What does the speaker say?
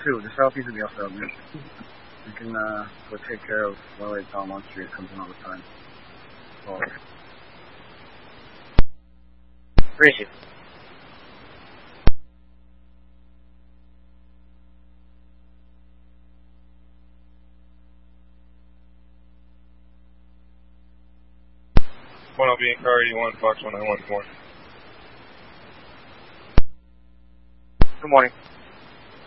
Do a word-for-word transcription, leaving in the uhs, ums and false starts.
two, the southeast of the Australian. You can uh, go take care of one eight down one street. It comes in all the time. Oh. Where is you? one L B, car eighty-one, Fox one nine one four. Good morning.